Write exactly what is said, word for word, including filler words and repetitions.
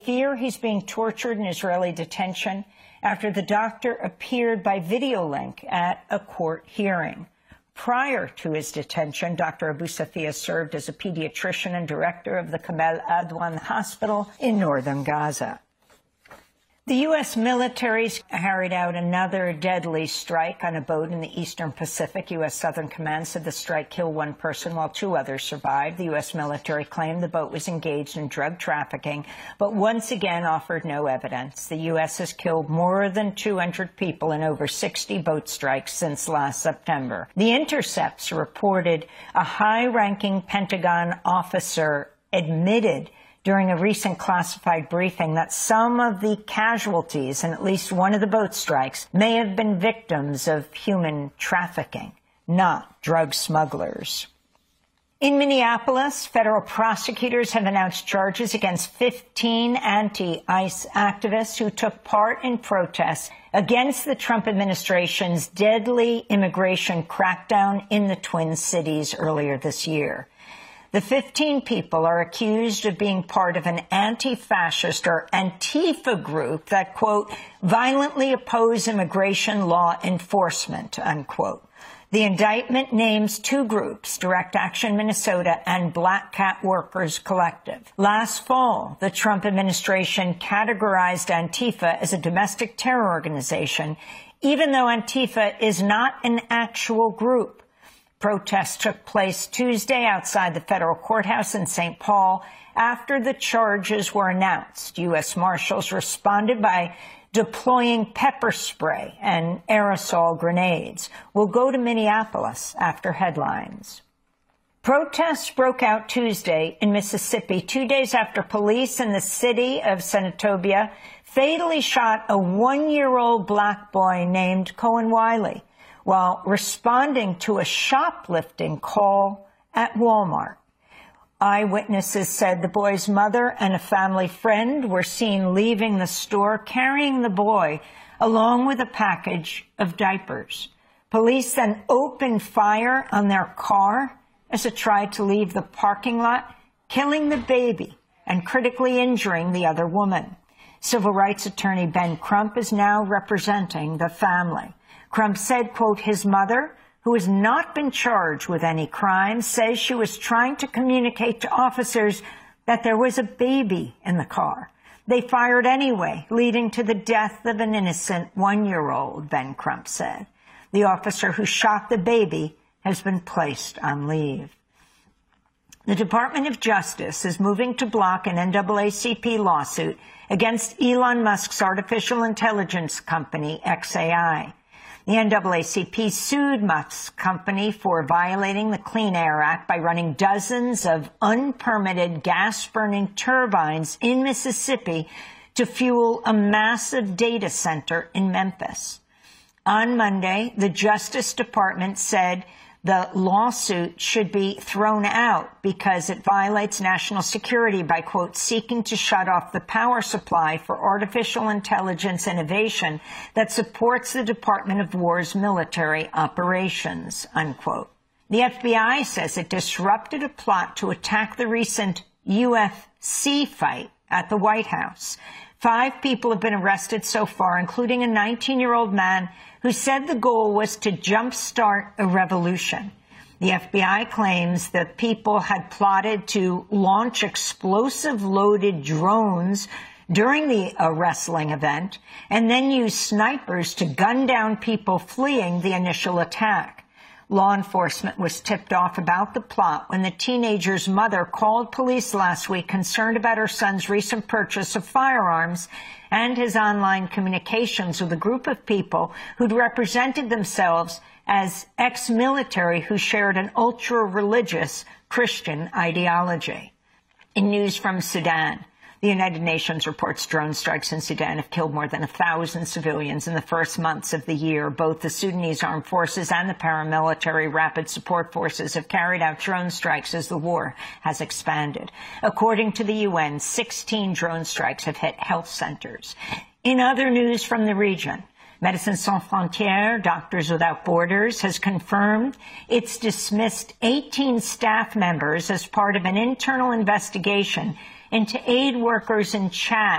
Fear he's being tortured in Israeli detention after the doctor appeared by video link at a court hearing. Prior to his detention, Doctor Abu Safia served as a pediatrician and director of the Kamal Adwan Hospital in northern Gaza. The U S military carried out another deadly strike on a boat in the eastern Pacific. U S Southern Command said the strike killed one person while two others survived. The U S military claimed the boat was engaged in drug trafficking, but once again offered no evidence. The U S has killed more than two hundred people in over sixty boat strikes since last September. The Intercepts reported a high-ranking Pentagon officer admitted during a recent classified briefing that some of the casualties in at least one of the boat strikes may have been victims of human trafficking, not drug smugglers. In Minneapolis, federal prosecutors have announced charges against fifteen anti-ICE activists who took part in protests against the Trump administration's deadly immigration crackdown in the Twin Cities earlier this year. The fifteen people are accused of being part of an anti-fascist or Antifa group that, quote, violently oppose immigration law enforcement, unquote. The indictment names two groups, Direct Action Minnesota and Black Cat Workers Collective. Last fall, the Trump administration categorized Antifa as a domestic terror organization, even though Antifa is not an actual group. Protests took place Tuesday outside the federal courthouse in Saint Paul after the charges were announced. U S Marshals responded by deploying pepper spray and aerosol grenades. We'll go to Minneapolis after headlines. Protests broke out Tuesday in Mississippi, two days after police in the city of Senatobia fatally shot a one-year-old black boy named Cohen Wiley while responding to a shoplifting call at Walmart. Eyewitnesses said the boy's mother and a family friend were seen leaving the store carrying the boy along with a package of diapers. Police then opened fire on their car as it tried to leave the parking lot, killing the baby and critically injuring the other woman. Civil rights attorney Ben Crump is now representing the family. Crump said, quote, his mother, who has not been charged with any crime, says she was trying to communicate to officers that there was a baby in the car. They fired anyway, leading to the death of an innocent one-year-old, Ben Crump said. The officer who shot the baby has been placed on leave. The Department of Justice is moving to block an N double A C P lawsuit against Elon Musk's artificial intelligence company, X A I. The N double A C P sued Musk's company for violating the Clean Air Act by running dozens of unpermitted gas-burning turbines in Mississippi to fuel a massive data center in Memphis. On Monday, the Justice Department said the lawsuit should be thrown out because it violates national security by, quote, seeking to shut off the power supply for artificial intelligence innovation that supports the Department of War's military operations, unquote. The F B I says it disrupted a plot to attack the recent U F C fight at the White House. Five people have been arrested so far, including a nineteen-year-old man who said the goal was to jumpstart a revolution. The F B I claims that people had plotted to launch explosive-loaded drones during the uh, wrestling event and then use snipers to gun down people fleeing the initial attack. Law enforcement was tipped off about the plot when the teenager's mother called police last week concerned about her son's recent purchase of firearms and his online communications with a group of people who'd represented themselves as ex-military who shared an ultra-religious Christian ideology. In news from Sudan, the United Nations reports drone strikes in Sudan have killed more than a thousand civilians in the first months of the year. Both the Sudanese armed forces and the paramilitary rapid support forces have carried out drone strikes as the war has expanded. According to the U N, sixteen drone strikes have hit health centers. In other news from the region, Médecins Sans Frontières, Doctors Without Borders, has confirmed it's dismissed eighteen staff members as part of an internal investigation and to aid workers in Chad